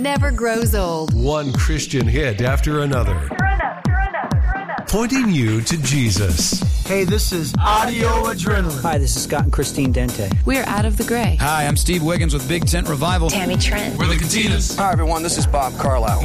never grows old. One Christian hit after another. Pointing you to Jesus. Hey, this is Audio Adrenaline. Hi, this is Scott and Christine Dente. We're Out of the Gray. Hi, I'm Steve Wiggins with Big Tent Revival. Tammy Trent. We're the Katinas. Hi, everyone. This is Bob Carlisle.